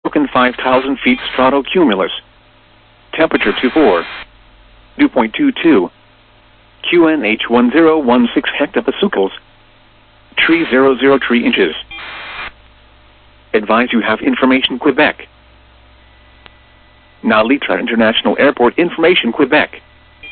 Broken 5,000 feet stratocumulus. Temperature 24. Dew point 22. QNH 1016 hectopascals. Tree 003 inches. Advise you have information Quebec. Nalitra International Airport information Quebec.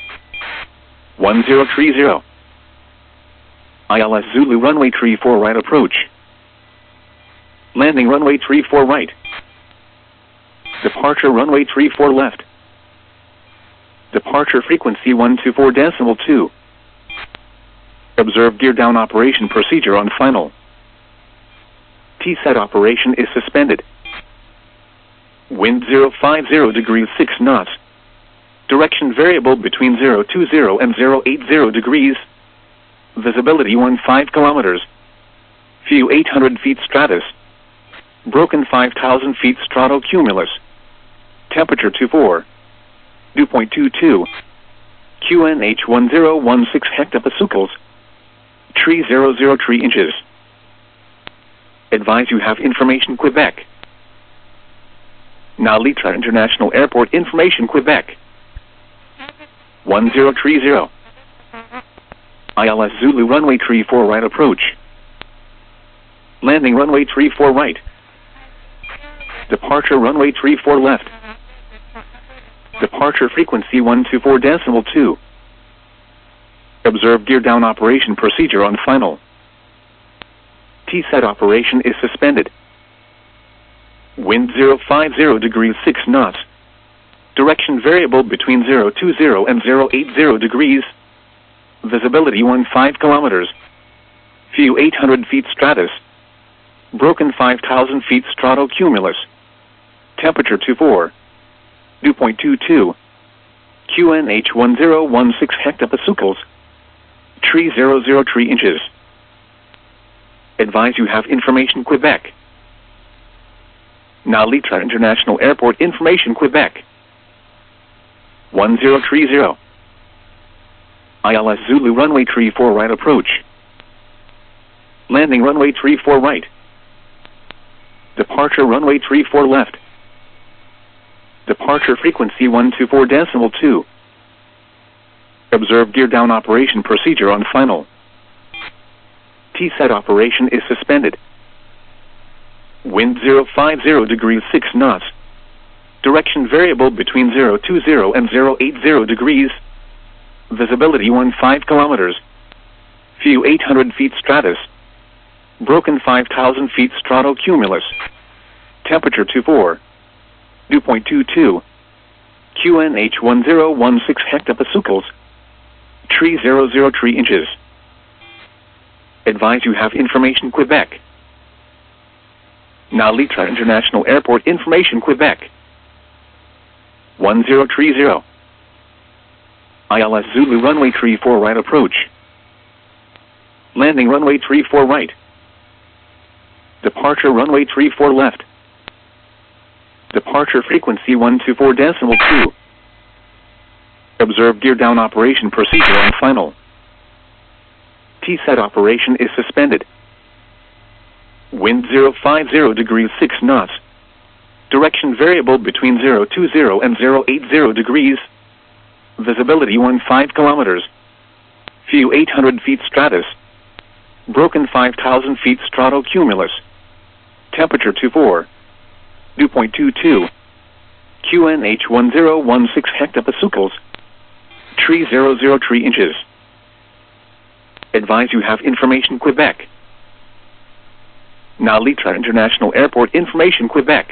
1030. ILS Zulu runway 34 right approach. Landing runway 34 right. Departure runway 34 left. Departure frequency 124.2. Observe gear down operation procedure on final. T-set operation is suspended. Wind 050 degrees 6 knots. Direction variable between 020 and 080 degrees. Visibility 15 kilometers. View 800 feet stratus. Broken 5,000 feet stratocumulus. Temperature 24. Dew point 22. QNH 1016 hectopascals. Tree 003 inches. Advise you have information Quebec. Nalitra International Airport information Quebec. 1030. ILS Zulu runway 34 right approach. Landing runway 34 right. Departure runway 34 left. Departure frequency 124.2. Observe gear down operation procedure on final. T-set operation is suspended. Wind 050 degrees 6 knots. Direction variable between 020 and 080 degrees. Visibility 15 kilometers. View 800 feet stratus. Broken 5,000 feet stratocumulus. Temperature 24. Dew point 22. QNH 1016 hectopascals. Tree 003 inches. Advise you have information Quebec. Nalitra International Airport information Quebec. 1030. ILS Zulu runway 34 right approach. Landing runway 34 right. Departure runway 34 left. Departure frequency 124.2. Observe gear down operation procedure on final. T-set operation is suspended. Wind 050 degrees 6 knots. Direction variable between 020 and 080 degrees. Visibility 15 kilometers. View 800 feet stratus. Broken 5,000 feet stratocumulus. Temperature 24. Dew point 22. QNH 1016 hectopascals. Tree 003 inches. Advise you have information Quebec. Nalitra International Airport information Quebec. 1030. ILS Zulu runway 34 right approach. Landing runway 34 right. Departure runway 34 left. Departure frequency 124.2. Observe gear down operation procedure on final. T-set operation is suspended. Wind 050 degrees 6 knots. Direction variable between 020 and 080 degrees. Visibility 15 kilometers. View 800 feet stratus. Broken 5,000 feet stratocumulus. Temperature 24. Dew point 22. QNH 1016 hectopascals. Tree 003 inches. Advise you have information Quebec. Nalitra International Airport information Quebec.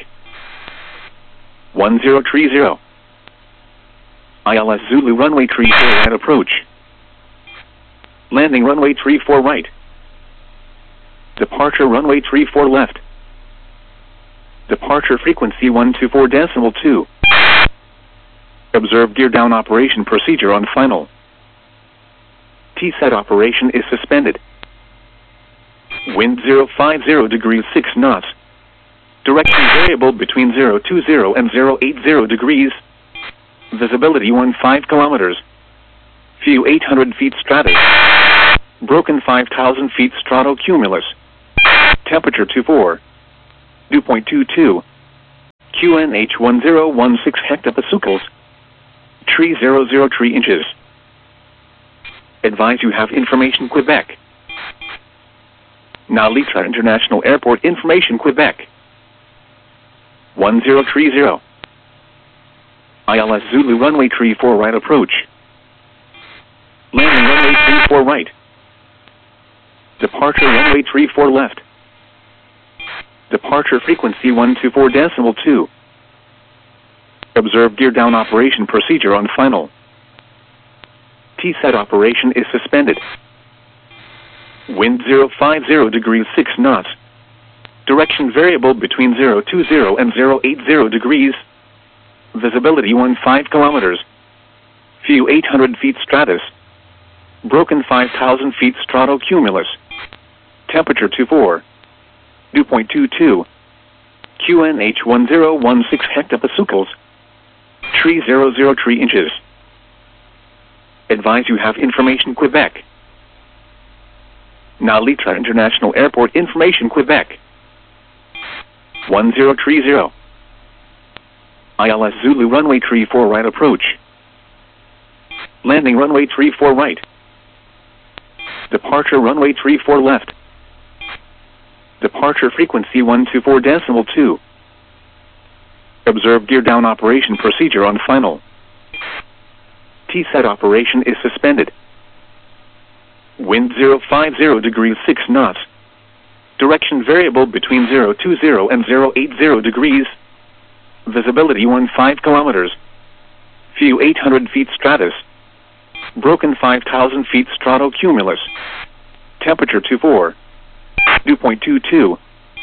1030. ILS Zulu runway 34 right approach. Landing runway 34 right. Departure runway 34 left. Departure frequency 124.2. Observe gear down operation procedure on final. T-set operation is suspended. Wind 050 degrees 6 knots. Direction variable between 020 and 080 degrees. Visibility 15 kilometers. View 800 feet stratus. Broken 5,000 feet stratocumulus. Temperature 24. Dew point 22. QNH1016 hectopascals. Tree 003 inches. Advise you have information Quebec. Now Litra International Airport information Quebec. 1030. ILS Zulu runway 34 right approach. Landing runway 34 right. Departure runway 34 left. Departure frequency 124.2. Observe gear down operation procedure on final. T-set operation is suspended. Wind 050 degrees 6 knots. Direction variable between 020 and 080 degrees. Visibility 15 kilometers. View 800 feet stratus. Broken 5,000 feet stratocumulus. Temperature 24. Dew point 22. QNH1016 hectopascals. Tree 003 inches. Advise you have information Quebec. Now Litra International Airport information Quebec. 1030. ILS Zulu runway 34 right approach. Landing runway 34 right. Departure runway 34 left. Departure frequency 124.2. Observe gear down operation procedure on final. T-set operation is suspended. Wind 050 degrees 6 knots. Direction variable between 020 and 080 degrees. Visibility 15 kilometers. View 800 feet stratus. Broken 5,000 feet stratocumulus. Temperature 24. Dew point 22.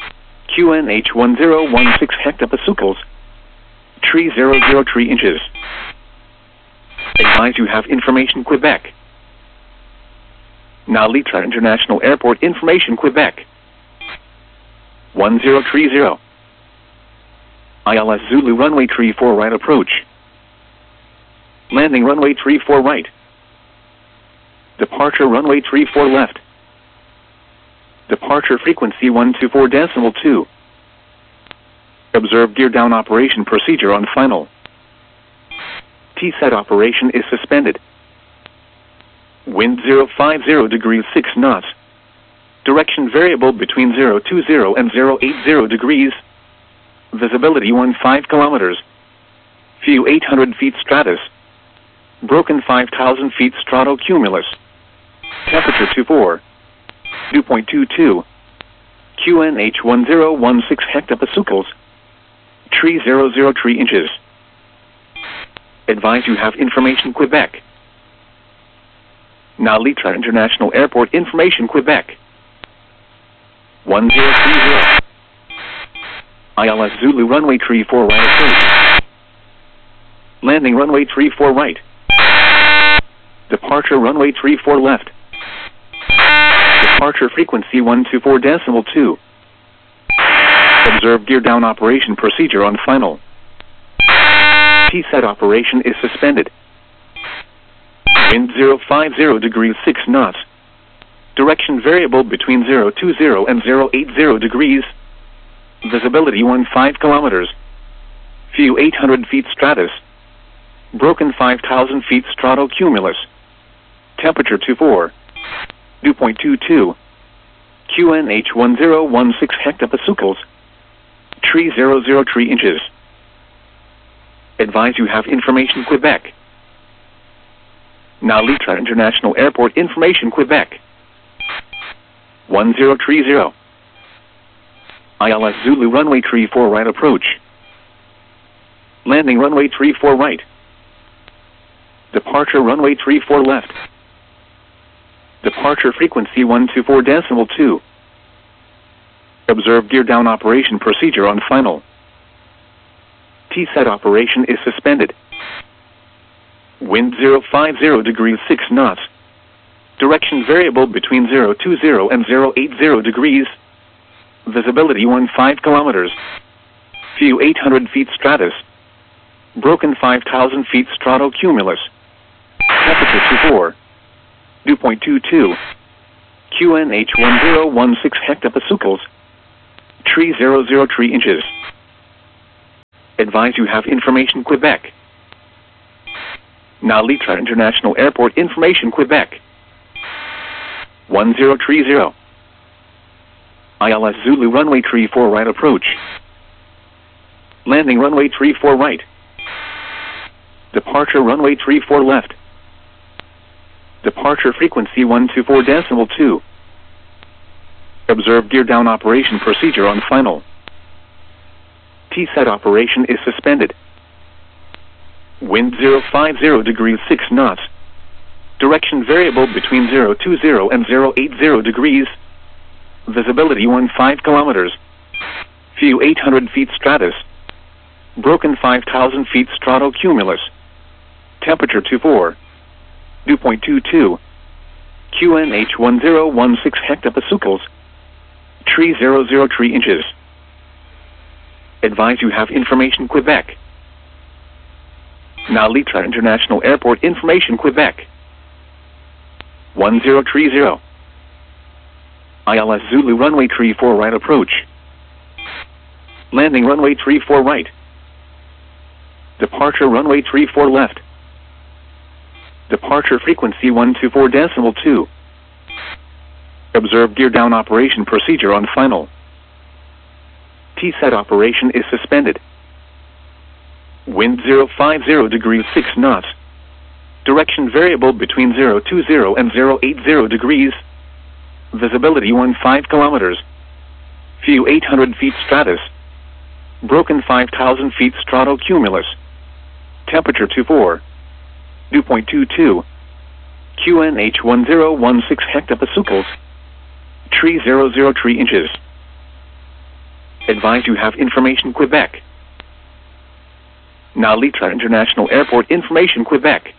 QNH1016 hectopascals. Tree 003 inches. Advise you have information Quebec. Now Litra International Airport information Quebec. 1030. ILS Zulu runway 34 right approach. Landing runway 34 right. Departure runway 34 left. Departure frequency 124.2. Observe gear down operation procedure on final. T-set operation is suspended. Wind 050 degrees 6 knots. Direction variable between 020 and 080 degrees. Visibility 15 kilometers. View 800 feet stratus. Broken 5,000 feet stratocumulus. Temperature 24. Dew point 22. QNH1016 hectopascals. Tree 003 inches. Advise you have information Quebec. Now Litra International Airport information Quebec. 1030. ILS Zulu runway 34 right approach. Landing runway 34 right. Departure runway 34 left. Departure frequency 124.2. Observe gear down operation procedure on final. T-set operation is suspended. Wind 050 degrees 6 knots. Direction variable between 020 and 080 degrees. Visibility 15 kilometers. View 800 feet stratus. Broken 5,000 feet stratocumulus. Temperature 24. Dew point 22. QNH1016 hectopascals. Tree 003 inches. Advise you have information Quebec. Now Litra International Airport information Quebec. 1030. ILS Zulu runway 34 right approach. Landing runway 34 right. Departure runway 34 left. Departure frequency 124.2. Observe gear down operation procedure on final. T-set operation is suspended. Wind 050 degrees 6 knots. Direction variable between 020 and 080 degrees. Visibility 15 kilometers. View 800 feet stratus. Broken 5,000 feet stratocumulus. Temperature 24. Dew point 22. QNH1016 hectopascals. Tree 003 inches. Advise you have information Quebec. Now Litra International Airport information Quebec. 1030. ILS Zulu runway 34 right approach. Landing runway 34 right. Departure runway 34 left. Departure frequency 124.2. Observe gear down operation procedure on final. TSAT operation is suspended. Wind 050 degrees 6 knots. Direction variable between 020 and 080 degrees. Visibility 15 kilometers. View 800 feet stratus. Broken 5,000 feet stratocumulus. Temperature 24. Dew point 22. QNH 1016 hectopascals. Tree 003 inches. Advise you have information Quebec. Now Litra International Airport information Quebec. 1030. ILS Zulu runway 34 right approach. Landing runway 34 right. Departure runway 34 left. Departure frequency 124.2. Observe gear down operation procedure on final. TSAT operation is suspended. Wind 050 degrees 6 knots. Direction variable between 020 and 080 degrees. Visibility 15 kilometers. View 800 feet stratus. Broken 5,000 feet stratocumulus. Temperature 24. Dew point 22. QNH 1016 hectopascals. Tree 003 inches. Advise you have information Quebec. Now Litra International Airport information Quebec.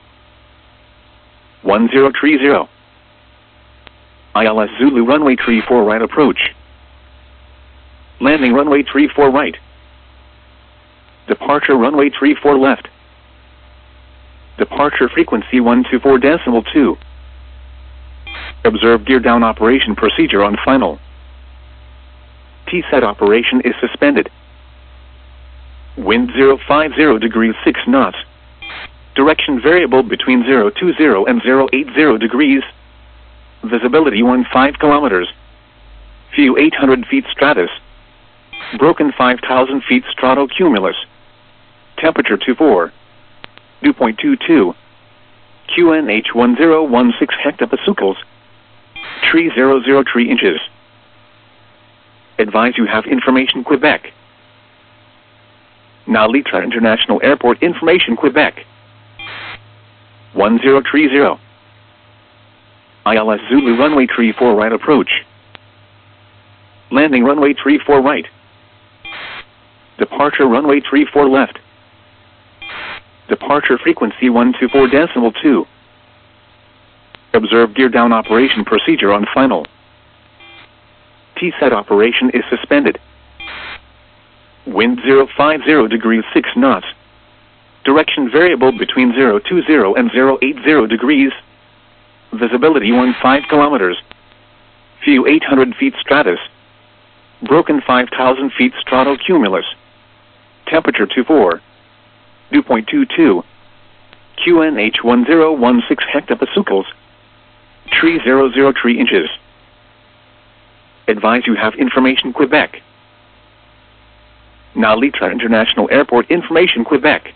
1030. ILS Zulu runway 34 right approach. Landing runway 34 right. Departure runway 34 left. Departure frequency 124.2. Observe gear down operation procedure on final. TSAT operation is suspended. Wind 050 degrees 6 knots. Direction variable between 020 and 080 degrees. Visibility 15 kilometers. View 800 feet stratus. Broken 5,000 feet stratocumulus. Temperature 24. Dew point 22. QNH 1016 hectopascals. Tree 003 inches. Advise you have information Quebec. Now Litra International Airport information Quebec. 1030. ILS Zulu runway 34 right approach. Landing runway 34 right. Departure runway 34 left. Departure frequency 124.2. Observe gear down operation procedure on final. TSAT operation is suspended. Wind 050 degrees 6 knots. Direction variable between 020 and 080 degrees. Visibility 15 kilometers. View 800 feet stratus. Broken 5,000 feet stratocumulus. Temperature 24. Dew point 22. QNH 1016 hectopascals. Tree 003 inches. Advise you have information Quebec. Now Litra International Airport information Quebec.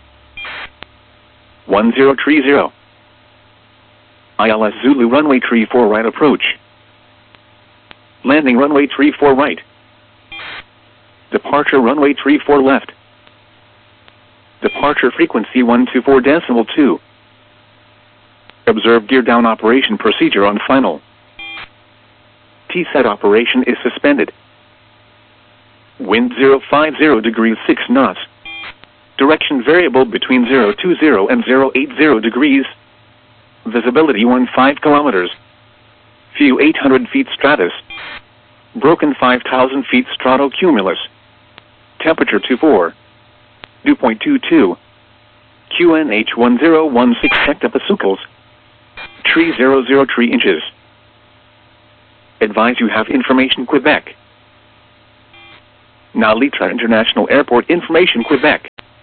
1030. ILS Zulu runway 34 right approach. Landing runway 34 right. Departure runway 34 left. Departure frequency 124.2. Observe gear down operation procedure on final. TSAT operation is suspended. Wind 050 degrees 6 knots. Direction variable between 020 and 080 degrees. Visibility 15 kilometers. View 800 feet stratus. Broken 5,000 feet stratocumulus. Temperature 24. Dew point 22. QNH 1016 hectopascals. Tree 003 inches. Advise you have information Quebec. Now Litra International Airport information Quebec.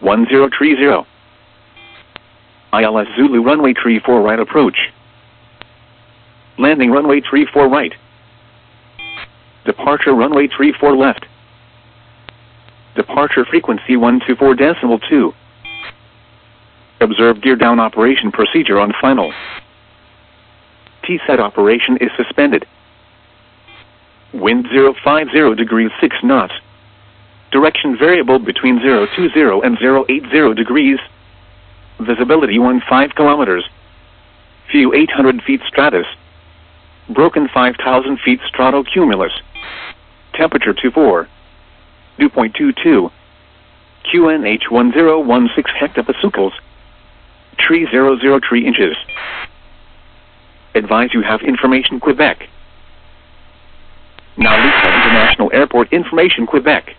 1030. ILS Zulu runway 34 right approach. Landing runway 34 right. Departure runway 34 left. Departure frequency 124.2. Observe gear down operation procedure on final. T-set operation is suspended. Wind 050 degrees 6 knots. Direction variable between 020 and 080 degrees. Visibility 15 kilometers. View 800 feet stratus. Broken 5,000 feet stratocumulus. Temperature 24. Dew point 22. QNH 1016 hectopascals. Tree 003 inches. Advise you have information Quebec. Now Lisa International Airport information Quebec.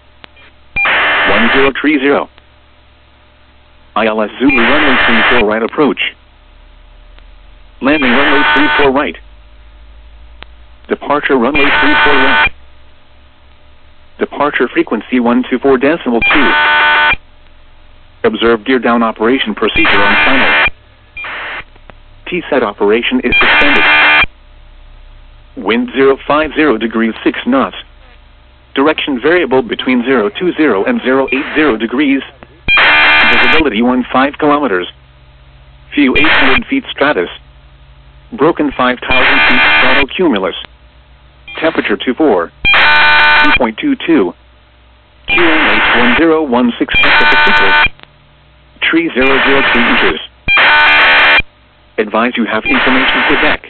1030. ILS Zulu runway 34 right approach. Landing runway 34 right. Departure runway 34 left. Departure frequency 124.2. Observe gear down operation procedure on final. T-set operation is suspended. Wind 050 degrees 6 knots. Direction variable between 020 and 080 degrees. Visibility 15 kilometers. View 800 feet stratus. Broken 5,000 feet stratocumulus. Temperature 24. Dew point 22. QNH 1016 hectopascals. Tree 003 inches. Advise you have information Quebec.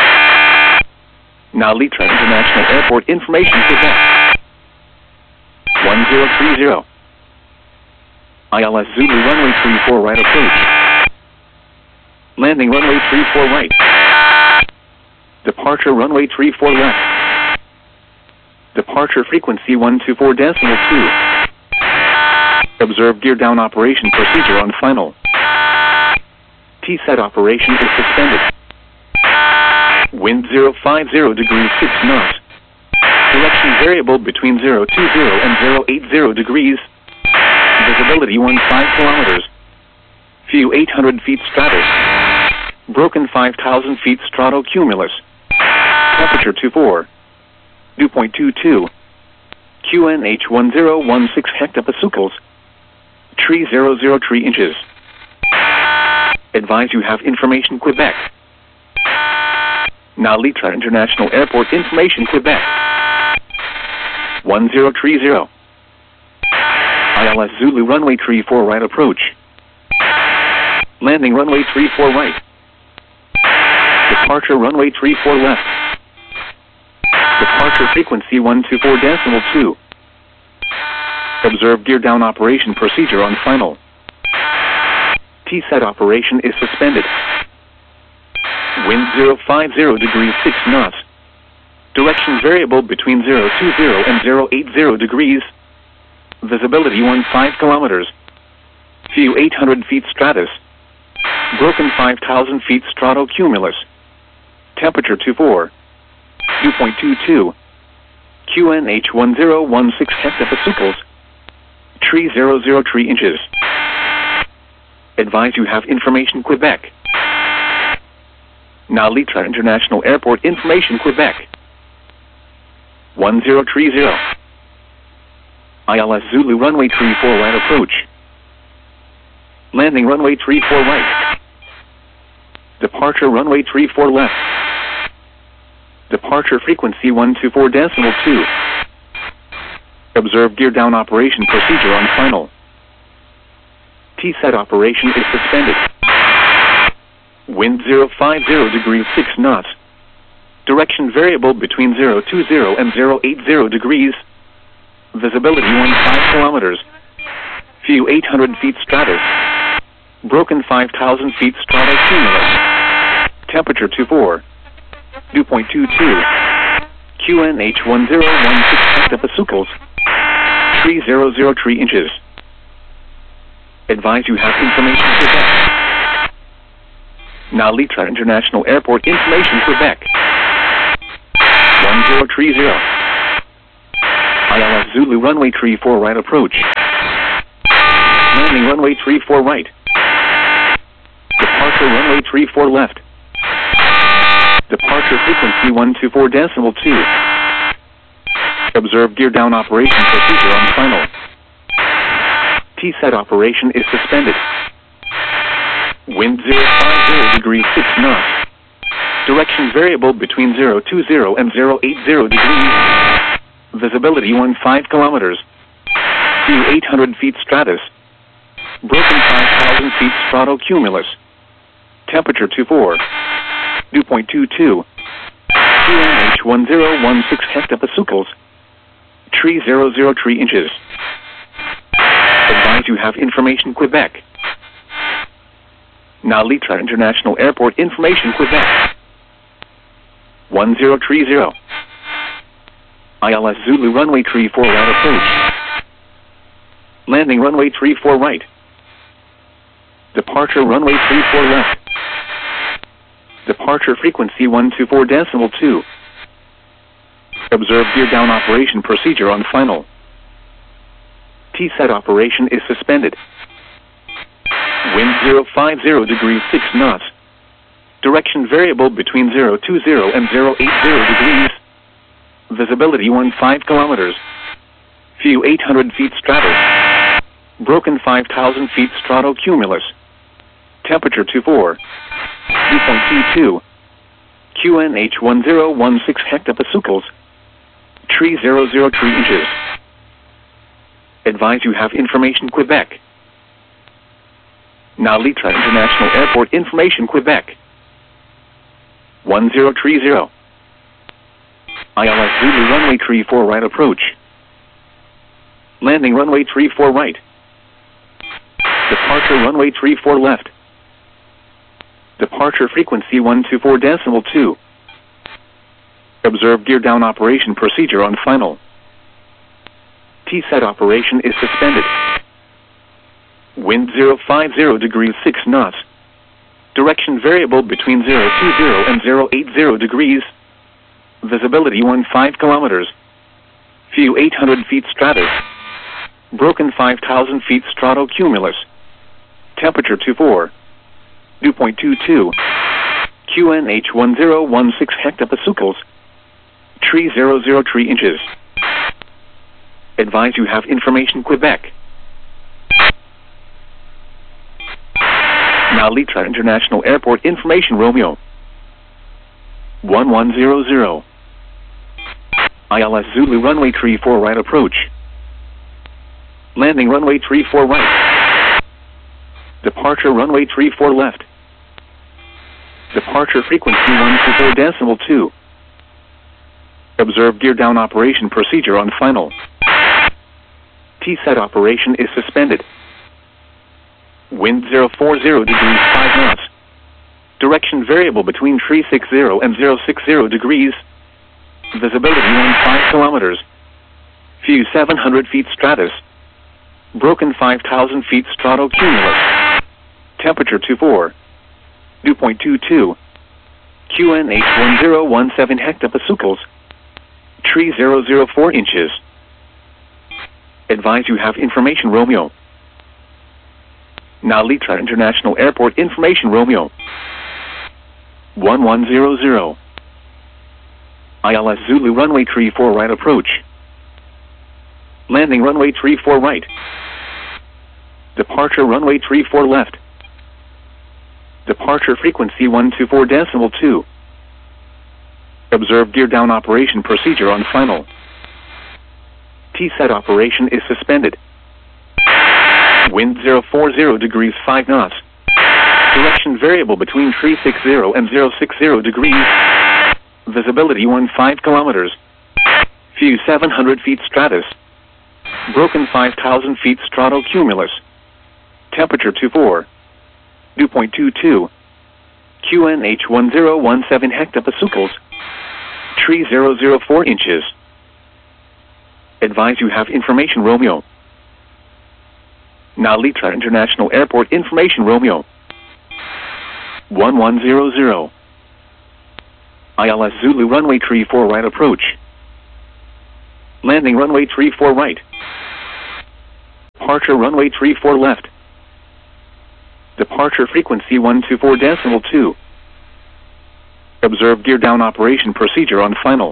Now Litra International Airport information Quebec. 1030. ILS Zulu runway 34 right approach. Landing runway 34 right. Departure runway 34 left. Departure frequency 124.2. Observe gear down operation procedure on final. T-set operation is suspended. Wind 050 degrees 6 knots. Direction variable between 020 and 080 degrees. Visibility 15 kilometers. View 800 feet stratus. Broken 5,000 feet stratocumulus. Temperature 24. Dew point 22. QNH 1016 hectopascals. Tree 003 inches. Advise you have information Quebec. Now Litra International Airport information Quebec. 1030. ILS Zulu runway 34 right approach. Landing runway 34 right. Departure runway 34 left. Departure frequency 124.2. Observe gear down operation procedure on final. T-set operation is suspended. Wind 050 degrees 6 knots. Direction variable between 020 and 080 degrees. Visibility 15 kilometers. View 800 feet stratus. Broken 5,000 feet stratocumulus. Temperature 24. Dew point 22. QNH 1016 hectopascals. Tree 003 inches. Advise you have information Quebec. Now Litra International Airport information Quebec. 1030. ILS Zulu runway 34 right approach. Landing runway 34 right. Departure runway 34 left. Departure frequency 124.2. Observe gear down operation procedure on final. T-set operation is suspended. Wind 050 degrees 6 knots. Direction variable between 020 and 080 degrees. Visibility 15 kilometers. View 800 feet stratus. Broken 5,000 feet stratocumulus. Temperature 24. Dew point 22. QNH 1016 hectopascals. Tree 003 inches. Advise you have information Quebec. Now Litra International Airport information Quebec. 1030. ILS Zulu runway 34 right approach. Landing runway 34 right. Departure runway 34 left. Departure frequency 124.2. Observe gear down operation procedure on final. T-set operation is suspended. Wind 050 degrees 6 knots. Direction variable between 020 and 080 degrees. Visibility 15 kilometers. View 800 feet stratus. Broken 5,000 feet stratocumulus. Temperature 24. Dew point 22. QNH 1016 hectopascals. Tree 003 inches. Advise you have information Quebec. Now Litra International Airport information Quebec. 1030. ILS Zulu runway 34 right approach. Landing runway 34 right. Departure runway 34 left. Departure frequency 124.2. Observe gear down operation procedure on final. T-set operation is suspended. Wind 050 degrees 6 knots. Direction variable between 020 and 080 degrees. Visibility 15 kilometers. View 800 feet stratus. Broken 5,000 feet stratocumulus. Temperature 24. Dew point 22. QNH 1016 hectopascals. Tree 003 inches. Advise you have information Quebec. Now Litra International Airport information Quebec. 1030. ILS Zulu runway 34 right approach. Landing runway 34 right. Departure runway 34 left. Departure frequency 124.2. Observe gear down operation procedure on final. T-set operation is suspended. Wind 050 degrees 6 knots. Direction variable between 020 and 080 degrees. Visibility 15 kilometers. View 800 feet stratus. Broken 5,000 feet stratocumulus. Temperature 24. Dew point 22. QNH 1016 hectopascals. Tree 003 inches. Advise you have information Quebec. Now Litra International Airport information Romeo. 1100. ILS Zulu runway 34 right approach. Landing runway 34 right. Departure runway 34 left. Departure frequency 124.2. Observe gear down operation procedure on final. T-set operation is suspended. Wind 040 degrees 5 knots. Direction variable between 360 and 060 degrees. Visibility 15 kilometers. View 700 feet stratus. Broken 5,000 feet stratocumulus. Temperature 24. Dew point 22. QNH 1017 hectopascals. Tree 004 inches. Advise you have information Romeo. Now Litra International Airport information Romeo. 1100. ILS Zulu runway 34 right approach. Landing runway 34 right. Departure runway 34 left. Departure frequency 124.2. Observe gear down operation procedure on final. T-set operation is suspended. Wind 040 degrees 5 knots. Direction variable between 360 and 060 degrees. Visibility 15 kilometers. View 700 feet stratus. Broken 5,000 feet stratocumulus. Temperature 24. Dew point 22. QNH 1017 hectopascals. Tree 004 inches. Advise you have information Romeo. Now Litra International Airport information Romeo. 1100. ILS Zulu runway 34 right approach. Landing runway 34 right. Departure runway 34 left. Departure frequency 124.2. Observe gear down operation procedure on final.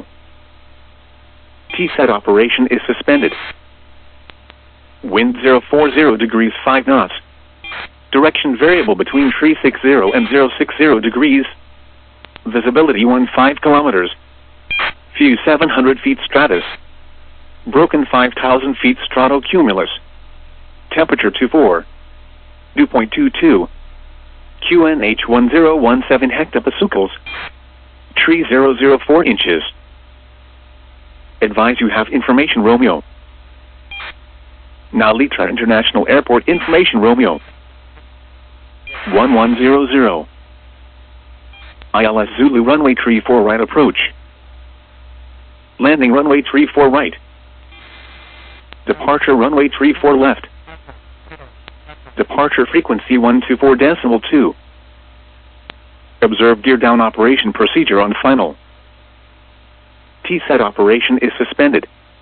TSET operation is suspended. Wind 040 degrees 5 knots. Direction variable between 360 and 060 degrees. Visibility 15 kilometers. View 700 feet stratus. Broken 5,000 feet stratocumulus. Temperature 24. Dew point 22. QNH 1017 hectopascals. Tree 004 inches. Advise you have information Romeo. Now Litra International Airport information Romeo. 1100. ILS Zulu runway 34 right approach. Landing runway 34 right. Departure runway 34 left. Departure frequency 124.2. Observe gear down operation procedure on final. TSET operation is suspended.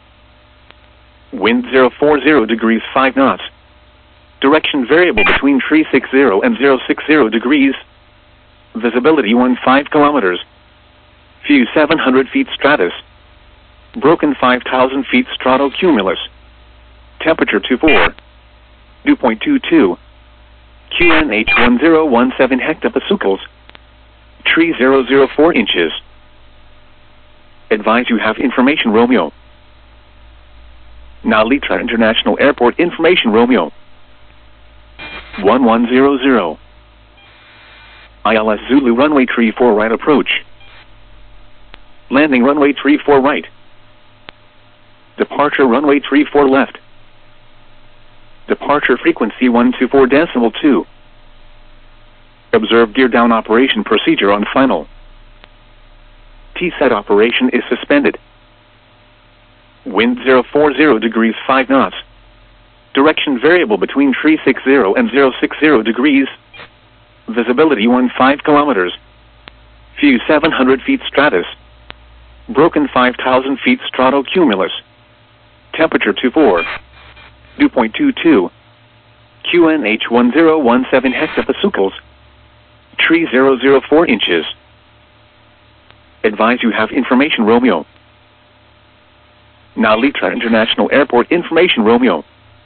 Wind 040 degrees 5 knots. Direction variable between 360 and 060 degrees. Visibility 15 kilometers. View 700 feet stratus. Broken 5,000 feet stratocumulus. Temperature 24. Dew point 22. QNH 1017 hectopascals. Tree 004 inches. Advise you have information Romeo. Now Litra International Airport information Romeo. 1100. ILS Zulu runway 34 right approach. Landing runway 34 right. Departure runway 34 left. Departure frequency 124.2. Observe gear down operation procedure on final. TSET operation is suspended. Wind 040 degrees 5 knots. Direction variable between 360 and 060 degrees. Visibility 15 kilometers. View 700 feet stratus. Broken 5,000 feet stratocumulus. Temperature 24. Dew point 22. QNH 1017 hectopascals. Tree 004 inches. Advise you have information Romeo. Now Litra International Airport information Romeo.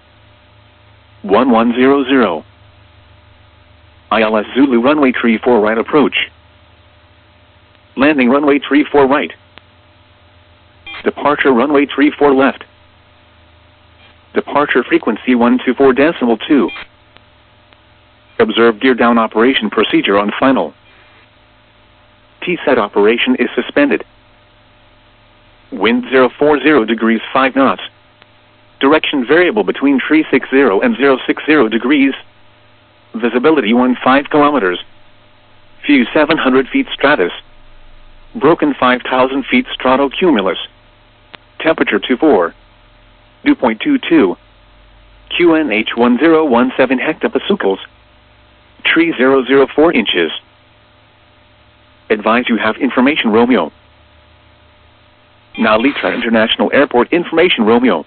1100. ILS Zulu runway 34 right approach. Landing runway 34 right. Departure runway 34 left. Departure frequency 124.2. Observe gear down operation procedure on final. TSET operation is suspended. Wind 040 degrees 5 knots. Direction variable between 360 and 060 degrees. Visibility 15 kilometers. View 700 feet stratus. Broken 5,000 feet stratocumulus. Temperature 24. Dew point 22. QNH 1017 hectopascals. Tree 004 inches. Advise you have information Romeo. Now Litra International Airport information Romeo.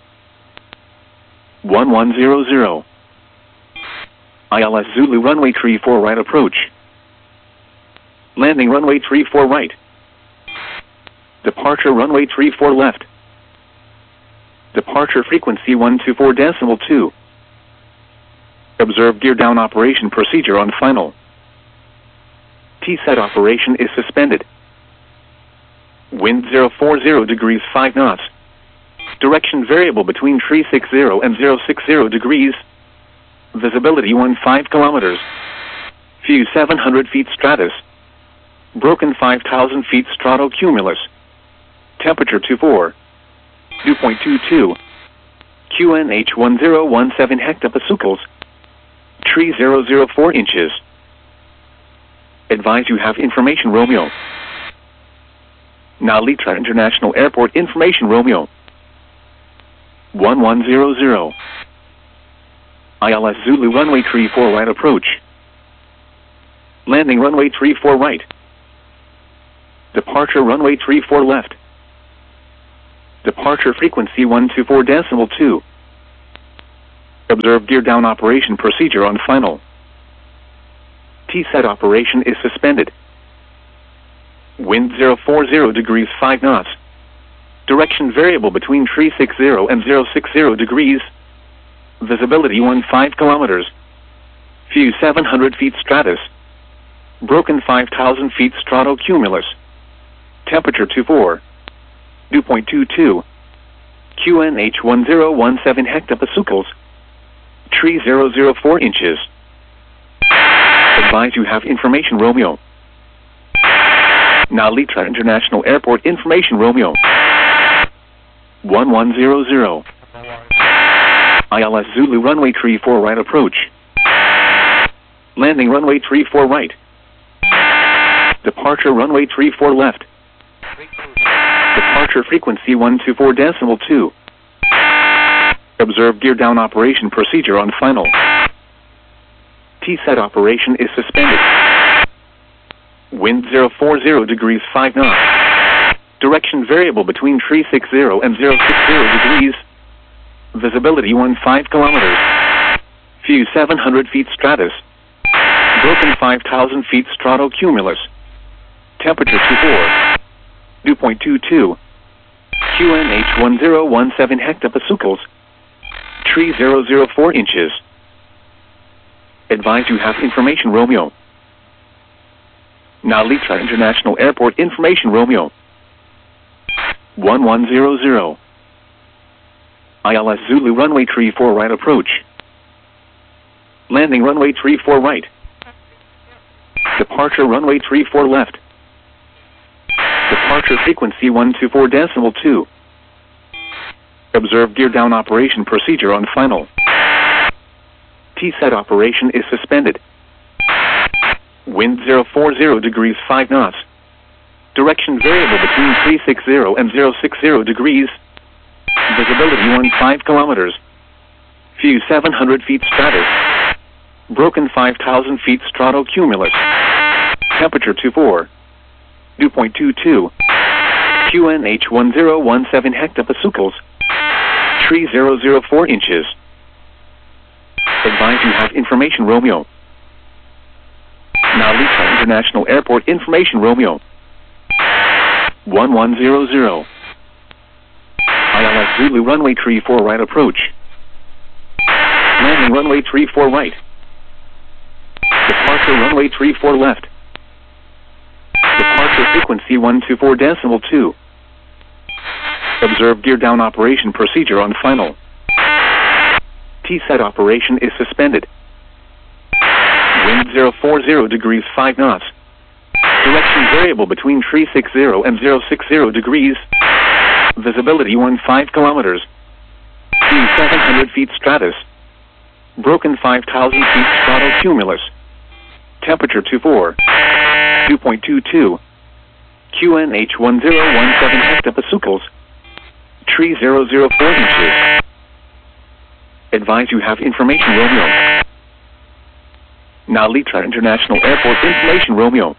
1100. ILS Zulu runway 34 right approach. Landing runway 34 right. Departure runway 34 left. Departure frequency 124.2. Observe gear down operation procedure on final. TSET operation is suspended. Wind 040 degrees 5 knots. Direction variable between 360 and 060 degrees. Visibility 15 kilometers. View 700 feet stratus. Broken 5,000 feet stratocumulus. Temperature 24. Dew point 22. QNH 1017 hectopascals. Tree 004 inches. Advise you have information Romeo. Now Litra International Airport information Romeo. 1100. ILS Zulu runway 34 right approach. Landing runway 34 right. Departure runway 34 left. Departure frequency 124.2. Observe gear down operation procedure on final. T-set operation is suspended. Wind 040 degrees 5 knots. Direction variable between 360 and 060 degrees. Visibility 15 kilometers. View 700 feet stratus. Broken 5,000 feet stratocumulus. Temperature 24. Dew point 22. QNH 1017 hectopascals. Tree 004 inches. Advise you have information Romeo. Nalitra International Airport information Romeo. 1100. ILS Zulu runway 34 right approach. Landing runway 34 right. Departure runway 34 left. Departure frequency 124.2. Observe gear down operation procedure on final. T-set operation is suspended. Wind 040 degrees 5 knots. Direction variable between 360 and 060 degrees. Visibility 15 kilometers. View 700 feet stratus. Broken 5,000 feet stratocumulus. Temperature 24. Dew point 22. QNH 1017 hectopascals. Tree 004 inches. Advise you have information Romeo. Nalitra International Airport information Romeo. 1100. ILS Zulu runway 34 right approach. Landing runway 34 right. Departure runway 34 left. Departure frequency 124.2. Observe gear down operation procedure on final. T-set operation is suspended. Wind 040 degrees 5 knots. Direction variable between 360 and 060 degrees. Visibility 15 kilometers. View 700 feet stratus. Broken 5,000 feet stratocumulus. Temperature 24. Dew point 22. QNH 1017 hectopascals. Tree 004 inches. Advise you have information Romeo. Nalitra International Airport information Romeo. 1100. ILS Zulu runway 34 right approach. Landing runway 34 right. Departure runway 34 left. Departure frequency 124.2. Observe gear down operation procedure on final. T-set operation is suspended. Wind 040 degrees 5 knots. Direction variable between 360 and 060 degrees. Visibility 15 kilometers. View 700 feet stratus. Broken 5,000 feet stratocumulus. Temperature 24. Dew point 22. QNH 1017 hectopascals. Tree 004 inches. Advise you have information Romeo. Nalitra International Airport information Romeo.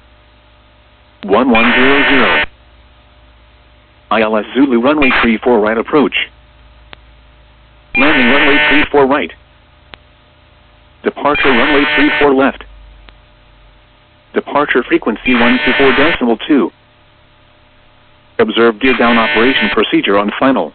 1100. ILS Zulu runway 34 right approach. Landing runway 34 right. Departure runway 34 left. Departure frequency 124.2. Observe gear down operation procedure on final.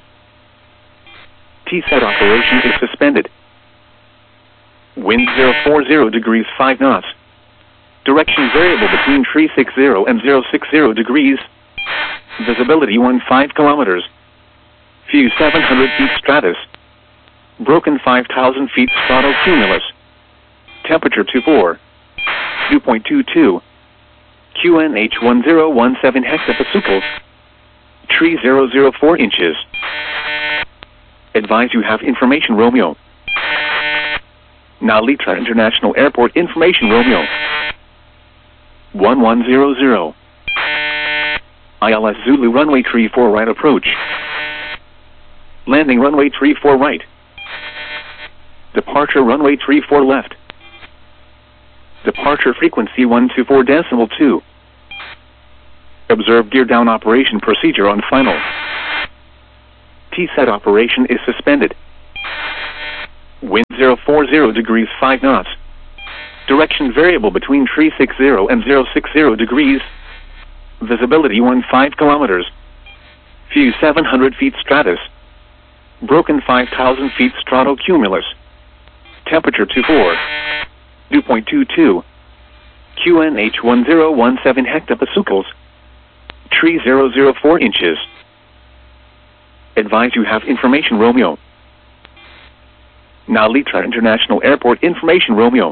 T-set operation is suspended. Wind 040 degrees 5 knots. Direction variable between 360 and 060 degrees. Visibility 15 kilometers. View 700 feet stratus. Broken 5,000 feet stratocumulus. Temperature 24. Dew point 22. QNH 1017 hectopascals. Tree 004 inches. Advise you have information Romeo. Nalitra International Airport information Romeo. 1100. ILS Zulu runway 34 right approach. Landing runway 34 right. Departure runway 34 left. Departure frequency 124.2. Observe gear down operation procedure on final. T-set operation is suspended. Wind 040 degrees 5 knots. Direction variable between 360 and 060 degrees. Visibility 15 kilometers. View 700 feet stratus. Broken 5,000 feet stratocumulus. Temperature 24. Dew point 22. QNH 1017 hectopascals. Tree 004 inches. Advise you have information Romeo. Nalitra International Airport information Romeo.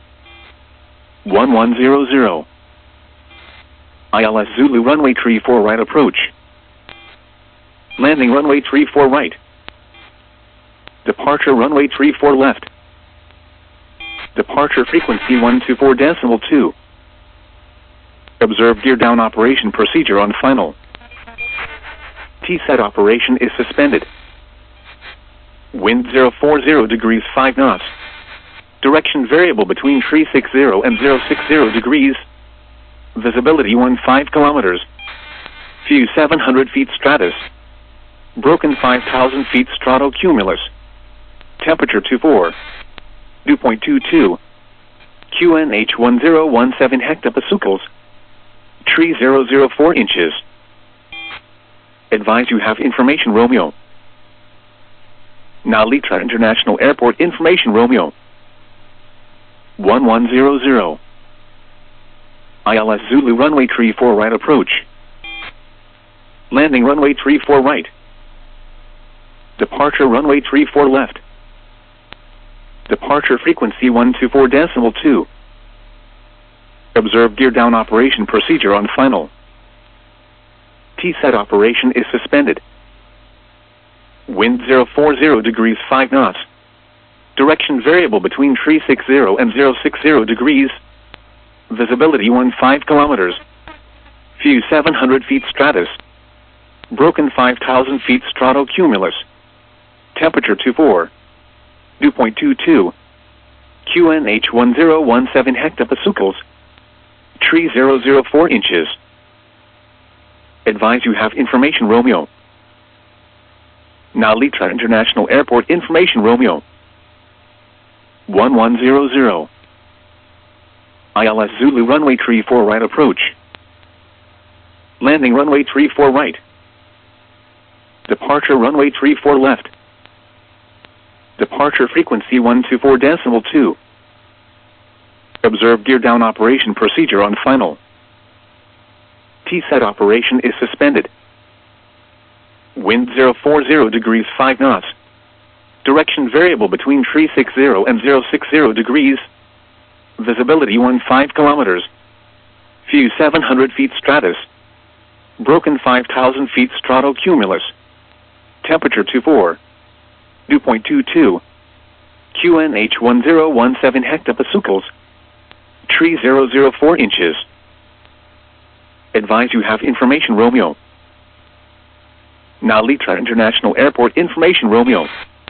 1100. ILS Zulu runway 34 right approach. Landing runway 34 right. Departure runway 34 left. Departure frequency 124.2. Observe gear down operation procedure on final. T-set operation is suspended. Wind 040 degrees 5 knots. Direction variable between 360 and 060 degrees. Visibility 15 kilometers. View 700 feet stratus. Broken 5,000 feet stratocumulus. Temperature 24. Dew point 22. QNH 1017 hectopascals. Tree 004 inches. Advise you have information Romeo. Nalitra International Airport information Romeo. 1100. ILS Zulu runway 34 right approach. Landing runway 34 right. Departure runway 34 left. Departure frequency 124.2. Observe gear down operation procedure on final. T-set operation is suspended. Wind 040 degrees 5 knots. Direction variable between 360 and 060 degrees. Visibility 15 kilometers. View 700 feet stratus. Broken 5,000 feet stratocumulus. Temperature 24. Dew point 22. QNH 1017 hectopascals. Tree 004 inches. Advise you have information Romeo. Nalitra International Airport information Romeo. 1100. ILS Zulu runway 34 right approach. Landing runway 34 right. Departure runway 34 left. Departure frequency 124.2. Observe gear down operation procedure on final. T-set operation is suspended. Wind 040 degrees 5 knots. Direction variable between 360 and 060 degrees. Visibility 15 kilometers. View 700 feet stratus. Broken 5,000 feet stratocumulus. Temperature 24. Dew point 22. QNH 1017 hectopascals. Tree 004 inches. Advise you have information Romeo. Nalitra International Airport information Romeo.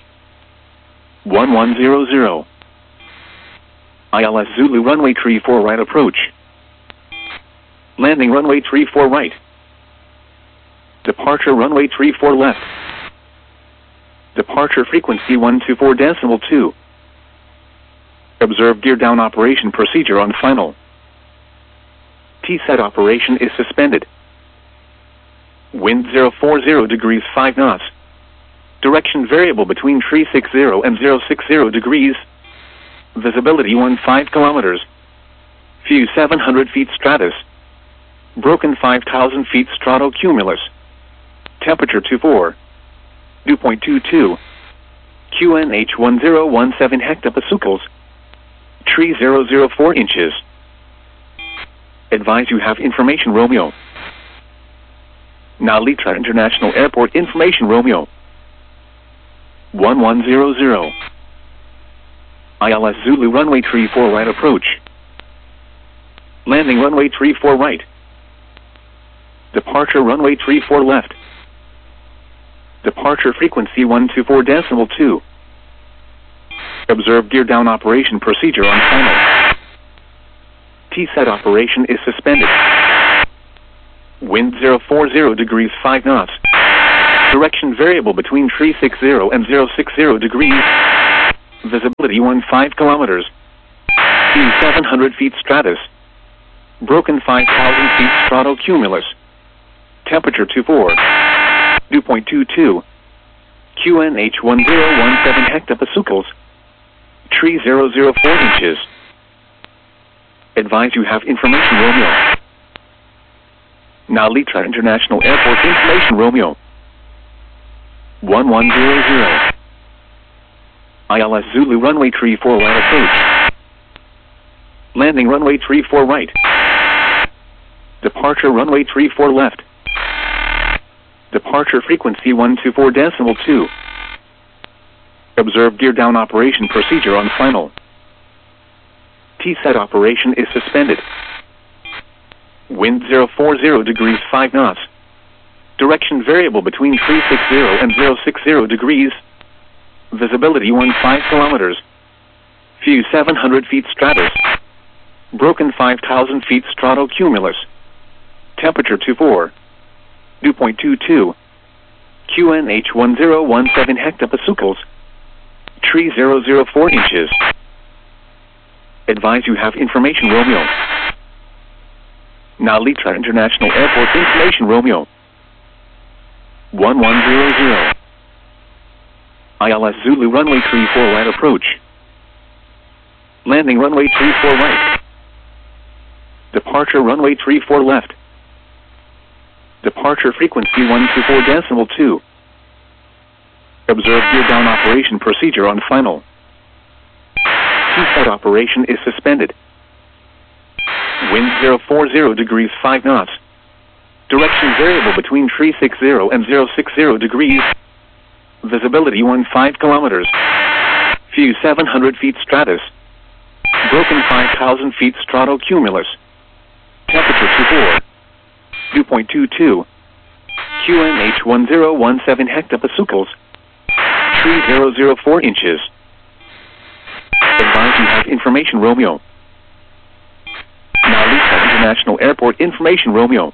1100. ILS Zulu runway 34 right approach. Landing runway 34 right. Departure runway 34 left. Departure frequency 124.2. Observe gear down operation procedure on final. T-set operation is suspended. Wind 040 degrees 5 knots. Direction variable between 360 and 060 degrees. Visibility 15 kilometers. View 700 feet stratus. Broken 5,000 feet stratocumulus. Temperature 24. Dew point 22. QNH 1017 hectopascals. Tree 004 inches. Advise you have information Romeo. Nalitra International Airport information Romeo. 1100. ILS Zulu runway 34 right approach. Landing runway 34 right. Departure runway 34 left. Departure frequency 124.2. Observe gear down operation procedure on final. T-set operation is suspended. Wind 040 degrees 5 knots. Direction variable between 360 and 060 degrees. Visibility 15 kilometers. View 700 feet stratus. Broken 5,000 feet stratocumulus. Temperature 24. Dew point 22. QNH 1017 hectopascals. Tree 004 inches. Advise you have information Romeo. Now Litra International Airport information Romeo. 1100. ILS Zulu runway 34 right approach. Landing runway 34 right. Departure runway 34 left. Departure frequency 124.2. Observe gear down operation procedure on final. T-set operation is suspended. Wind 040 degrees 5 knots. Direction variable between 360 and 060 degrees. Visibility 15 kilometers. View 700 feet stratus. Broken 5,000 feet stratocumulus. Temperature 24. Dew point 22. QNH 1017 hectopascals. Tree 004 inches. Advise you have information Romeo. Now Litra International Airport information Romeo. 1100. ILS Zulu runway 34 right approach. Landing runway 34 right. Departure runway 34 left. Departure frequency 124.2. Observe gear down operation procedure on final. T-set operation is suspended. Wind 040 degrees 5 knots. Direction variable between 360 and 060 degrees. Visibility 15 kilometers. View 700 feet stratus. Broken 5,000 feet stratocumulus. Temperature 24. Dew point 22. QNH 1017 hectopascals. Tree 004 inches. Advise you have information Romeo. Now Lisa International Airport information Romeo.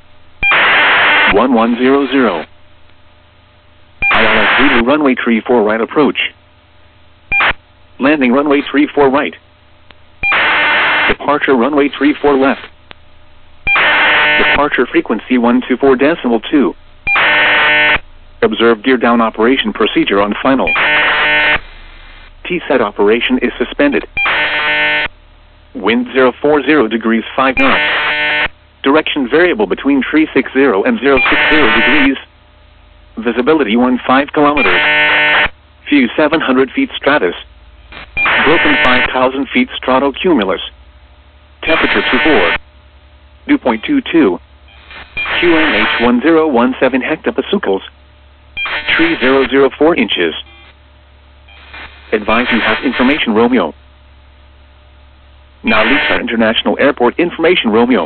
1100. ILS Zulu runway 34 right approach. Landing runway 34 right. Departure runway 34 left. Departure frequency 124.2. Observe gear down operation procedure on final. T-set operation is suspended. Wind 040 degrees 5 knots. Direction variable between 360 and 060 degrees. Visibility 15 kilometers. View 700 feet stratus. Broken 5,000 feet stratocumulus. Temperature 24. Dew point 22. QNH 1017 hectopascals. Tree 004 inches. Advise you have information Romeo. Now Lisa International Airport information Romeo.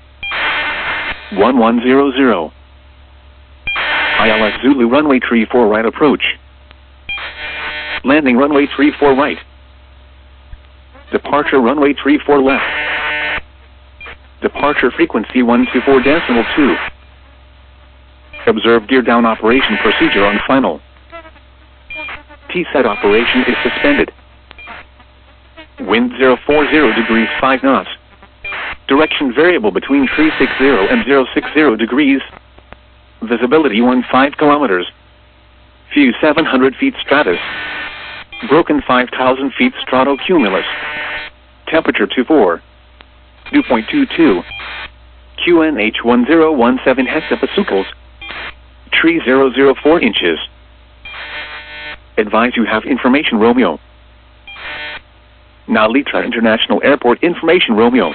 1100. ILS Zulu runway 34 right approach. Landing runway 34 right. Departure runway 34 left. Departure frequency 124.2. Observe gear down operation procedure on final. T-set operation is suspended. Wind 040 degrees 5 knots. Direction variable between 360 and 060 degrees. Visibility 15 kilometers. View 700 feet stratus. Broken 5,000 feet stratocumulus. Temperature 24. Dew point 22. QNH 1017 hectopascals. Tree 004 inches. Advise you have information Romeo. Now Litra International Airport information Romeo.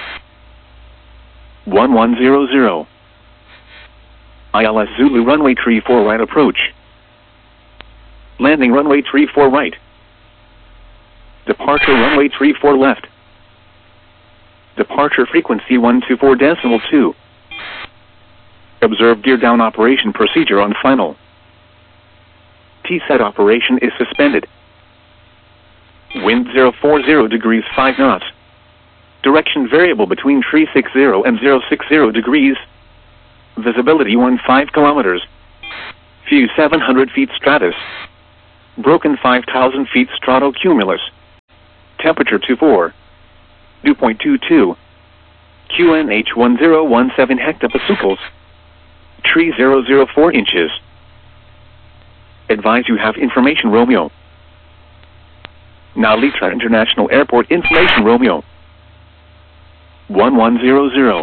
1100. ILS Zulu runway 34 right approach. Landing runway 34 right. Departure runway 34 left. Departure frequency 124.2. Observe gear down operation procedure on final. T-set operation is suspended. Wind 040 degrees 5 knots. Direction variable between 360 and 060 degrees. Visibility 15 kilometers. View 700 feet stratus. Broken 5,000 feet stratocumulus. Temperature 24. Dew point 22. QNH 1017 hectopascals. Tree 004 inches. Advise you have information Romeo. Now Litra International Airport information Romeo. 1100.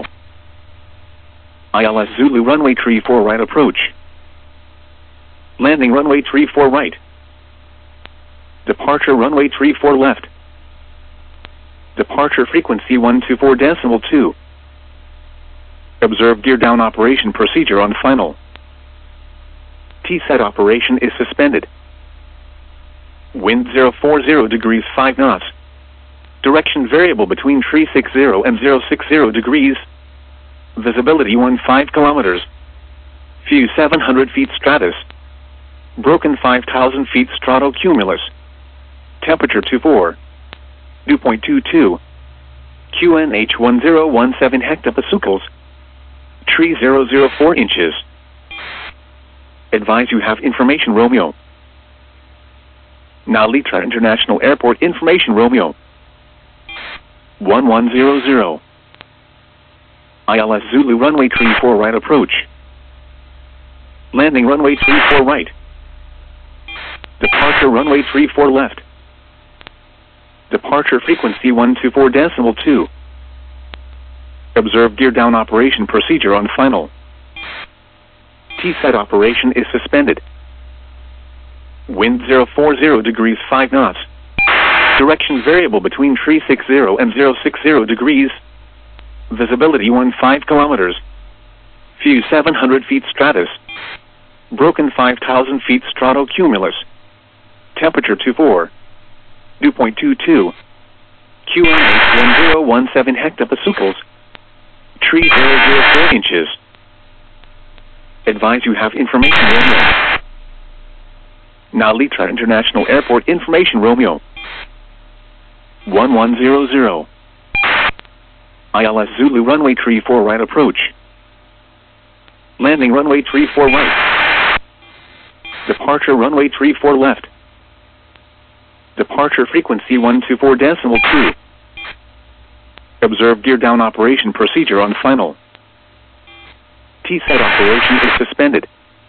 ILS Zulu runway 34 right approach. Landing runway 34 right. Departure runway 34 left. Departure frequency 124.2. Observe gear down operation procedure on final. T-set operation is suspended. Wind 040 degrees 5 knots. Direction variable between 360 and 060 degrees. Visibility 15 kilometers. View 700 feet stratus. Broken 5,000 feet stratocumulus. Temperature 24. Dew point 22. QNH 1017 hectopascals. Tree 004 inches. Advise you have information Romeo. Now Litra International Airport information Romeo. 1100. ILS Zulu runway 34 right approach. Landing runway 34 right. Departure runway 34 left. Departure frequency 124.2. Observe gear down operation procedure on final. T-set operation is suspended. Wind 040 degrees 5 knots. Direction variable between 360 and 060 degrees. Visibility 15 kilometers. View 700 feet stratus. Broken 5,000 feet stratocumulus. Temperature 24. Dew point 22. QNH 1017 hectopascals. Tree 004 inches. Advise you have information Romeo. Now Litra International Airport information Romeo. 1100. ILS Zulu runway 34 right approach. Landing runway 34 right. Departure runway 34 left. Departure frequency 124.2. Observe gear down operation procedure on final. T-set operation is suspended.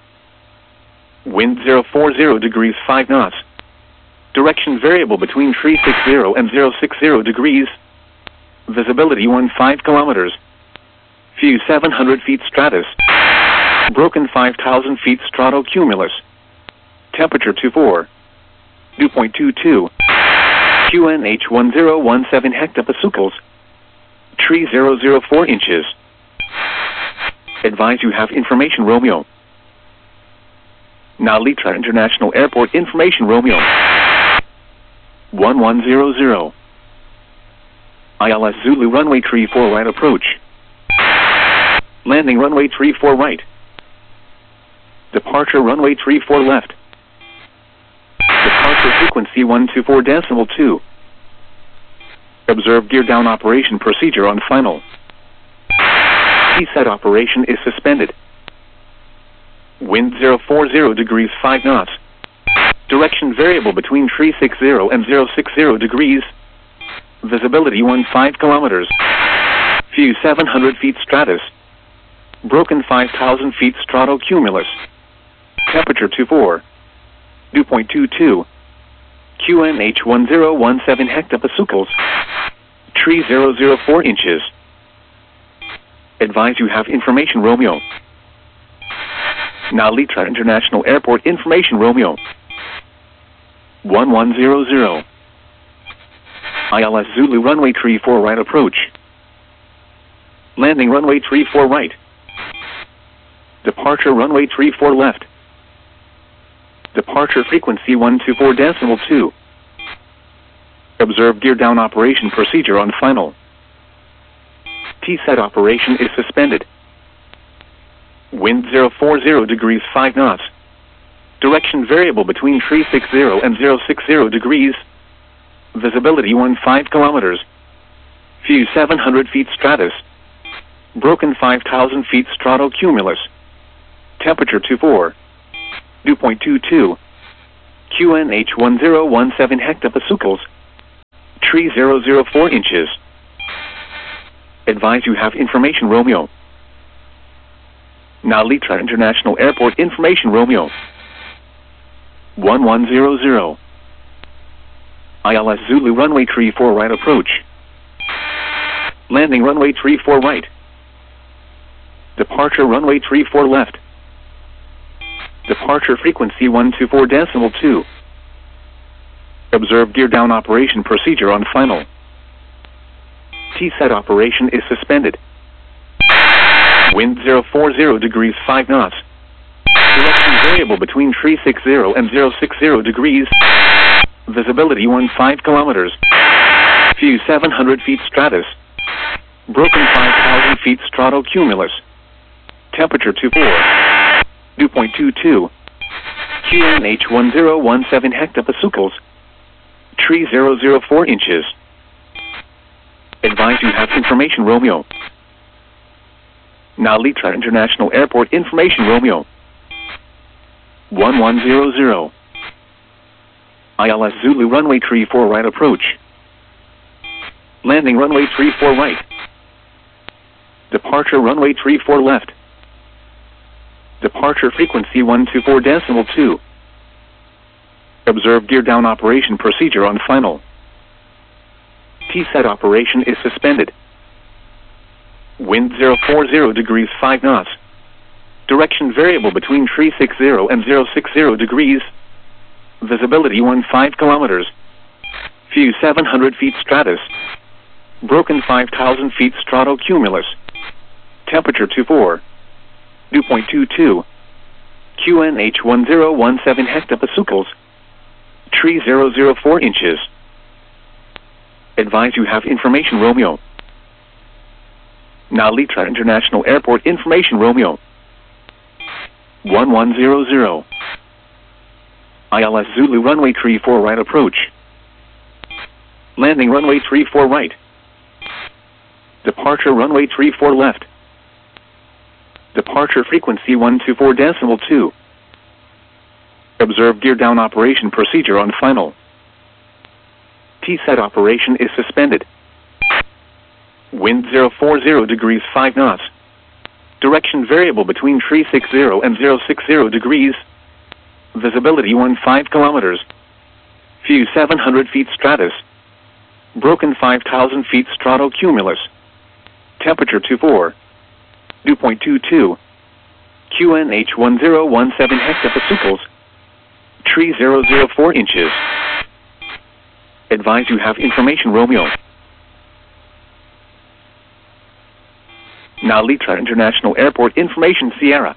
Wind 040 degrees 5 knots. Direction variable between 360 and 060 degrees. Visibility 15 kilometers. View 700 feet stratus. Broken 5,000 feet stratocumulus. Temperature 24. Dew point 22. QNH 1017 hectopascals. Tree 004 inches. Advise you have information Romeo. Now Litra International Airport information Romeo. 1100. ILS Zulu runway 34 right approach. Landing runway 34 right. Departure runway 34 left. Departure frequency 124.2. Observe gear down operation procedure on final. T-set operation is suspended. Wind 040 degrees 5 knots. Direction variable between 360 and 060 degrees. Visibility 15 kilometers. View 700 feet stratus. Broken 5,000 feet stratocumulus. Temperature 24. Dew point 22. QNH 1017 hectopascals. Tree 004 inches. Advise you have information Romeo. Now Litra International Airport information Romeo. 1100. ILS Zulu runway 34 right approach. Landing runway 34 right. Departure runway 34 left. Departure frequency 124.2. Observe gear down operation procedure on final. T-set operation is suspended. Wind 040 degrees 5 knots. Direction variable between 360 and 060 degrees. Visibility 15 kilometers. View 700 feet stratus. Broken 5,000 feet stratocumulus. Temperature 24. Dew point 22. QNH 1017 hectopascals. Tree 004 inches. Advise you have information Romeo. Nalitra International Airport information Romeo. 1100. ILS Zulu runway 34 right approach. Landing runway 34 right. Departure runway 34 left. Departure frequency 124.2. Observe gear down operation procedure on final. T-set operation is suspended. Wind 040 degrees 5 knots. Direction variable between 360 and 060 degrees. Visibility 15 kilometers. View 700 feet stratus. Broken 5,000 feet stratocumulus. Temperature 24. Dew point 22. QNH 1017 hectopascals. Tree 004 inches. Advise you have information Romeo. Nalitra International Airport information Romeo. 1100. ILS Zulu runway 34 right approach. Landing runway 34 right. Departure runway 34 left. Departure frequency 124.2. Observe gear down operation procedure on final. T-set operation is suspended. Wind 040 degrees 5 knots. Direction variable between 360 and 060 degrees. Visibility 15 kilometers. View 700 feet stratus. Broken 5,000 feet stratocumulus. Temperature 24. Dew point 22. QNH 1017 hectopascals. Tree 004 inches. Advise you have information Romeo. Nalitra International Airport information Romeo. 1100. ILS Zulu runway 34 right approach. Landing runway 34 right. Departure runway 34 left. Departure frequency 124.2. Observe gear down operation procedure on final. T-set operation is suspended. Wind 040 degrees 5 knots. Direction variable between 360 and 060 degrees. Visibility 15 kilometers. View 700 feet stratus. Broken 5,000 feet stratocumulus. Temperature 24. Dew point 22. QNH 1017 hectopascals. Tree 004 inches. Advise you have information Romeo. Nalitra International Airport information Sierra.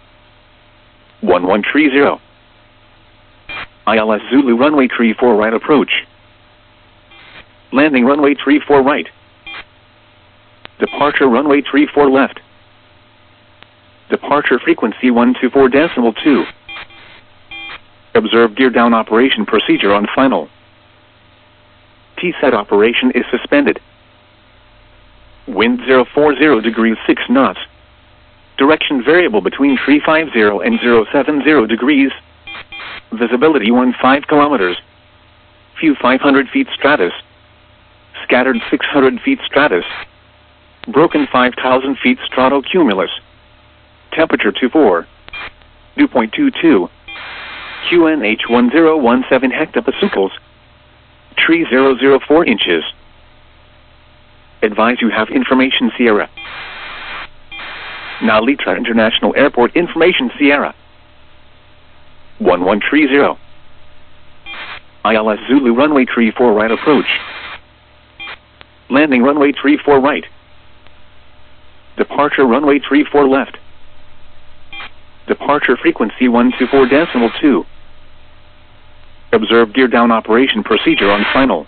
1130. ILS Zulu runway 34 right approach. Landing runway 34 right. Departure runway 34 left. Departure frequency 124.2. Observe gear down operation procedure on final. T-set operation is suspended. Wind 040 degrees 6 knots. Direction variable between 350 and 070 degrees. Visibility 15 kilometers. View 500 feet stratus. Scattered 600 feet stratus. Broken 5,000 feet stratocumulus. Temperature 24. Dew point 22. QNH 1017 hectopascals. Tree 004 inches. Advise you have information Sierra. Nalitra International Airport information Sierra. 1130. ILS Zulu runway 34 right approach. Landing runway 34 right. Departure runway 34 left. Departure frequency 124.2. Observe gear down operation procedure on final.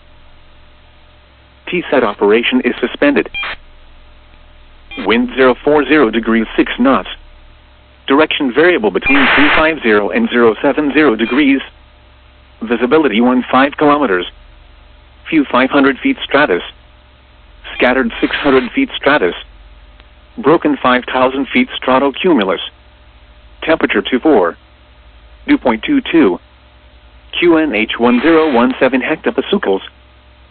T-set operation is suspended. Wind 040 degrees 6 knots. Direction variable between 350 and 070 degrees. Visibility 15 kilometers. View 500 feet stratus. Scattered 600 feet stratus. Broken 5,000 feet stratocumulus. Temperature 24. Dew point 22. QNH 1017 hectopascals.